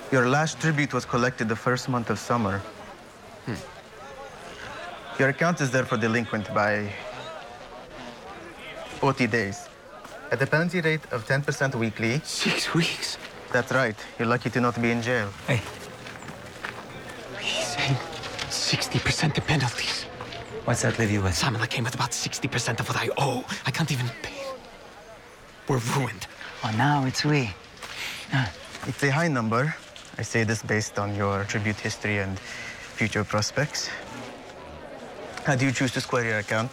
Your last tribute was collected the first month of summer. Your account is therefore delinquent by 40 days. At a penalty rate of 10% weekly. 6 weeks? That's right. You're lucky to not be in jail. Hey. He's saying 60% the penalties. What's that leave you with? Simon, I came with about 60% of what I owe. I can't even pay. We're ruined. Oh, now it's we. It's a high number. I say this based on your tribute history and future prospects. How do you choose to square your account?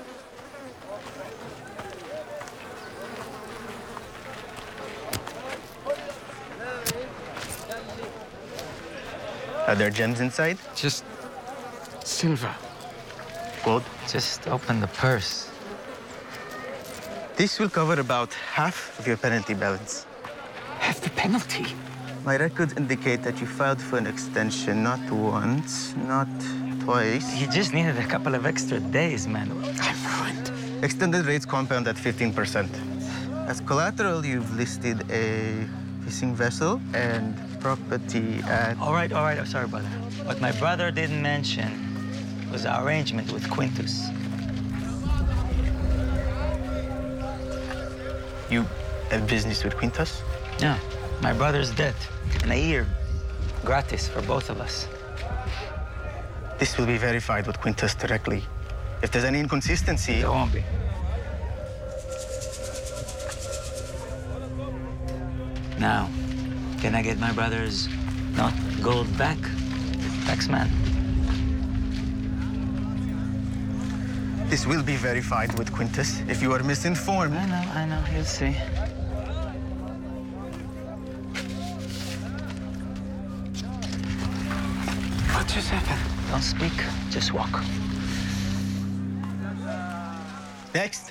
Are there gems inside? Just silver. Gold? Just open the purse. This will cover about half of your penalty balance. Half the penalty? My records indicate that you filed for an extension not once, not twice. He just needed a couple of extra days, man. I'm ruined. Extended rates compound at 15%. As collateral, you've listed a fishing vessel and property at... All right, I'm sorry, brother. What my brother didn't mention was our arrangement with Quintus. You have business with Quintus? Yeah, my brother's dead. And a year, gratis for both of us. This will be verified with Quintus directly. If there's any inconsistency... There won't be. Now, can I get my brother's not gold back, taxman? This will be verified with Quintus. If you are misinformed... I know, you'll see. What just happened? Don't speak, just walk. Next.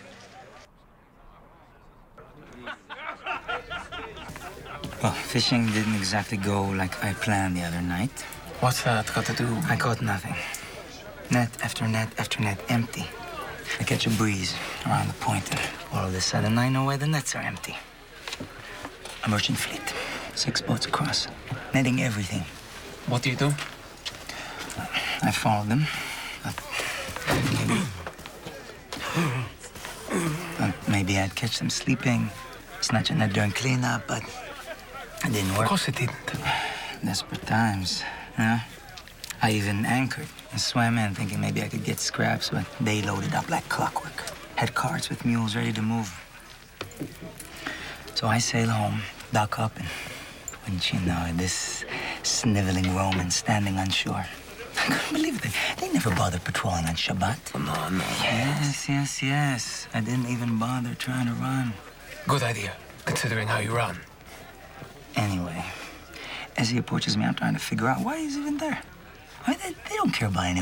Well, fishing didn't exactly go like I planned the other night. What's that got to do? I caught nothing. Net after net after net, empty. I catch a breeze around the point, and all of a sudden I know why the nets are empty. A merchant fleet, 6 boats across, netting everything. What do you do? I followed them, maybe I'd catch them sleeping, snatch a net during cleanup, but it didn't work. Of course it didn't. Desperate times, you know? I even anchored and swam in, thinking maybe I could get scraps, but they loaded up like clockwork. Had carts with mules ready to move. So I sail home, dock up, and wouldn't you know it, this sniveling Roman standing on shore. I couldn't believe it. They never bothered patrolling on Shabbat. No. Yes. I didn't even bother trying to run. Good idea, considering how you run. Anyway, as he approaches me, I'm trying to figure out why he's even there. Why they don't care about any